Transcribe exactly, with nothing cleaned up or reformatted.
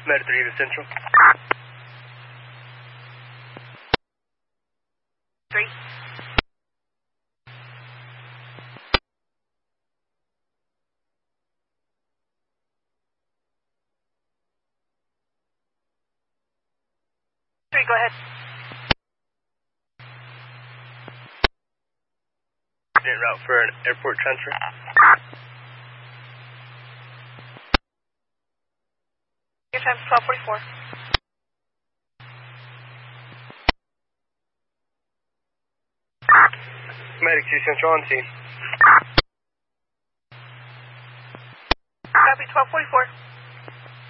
Med three to Central. Three. Three, go ahead. En route for an airport transfer. Your time's twelve forty-four. Medic two Central on scene. Copy, twelve forty-four.